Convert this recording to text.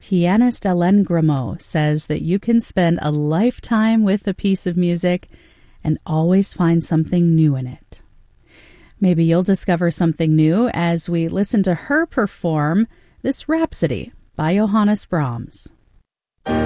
Pianist Hélène Grimaud says that you can spend a lifetime with a piece of music and always find something new in it. Maybe you'll discover something new as we listen to her perform this Rhapsody by Johannes Brahms.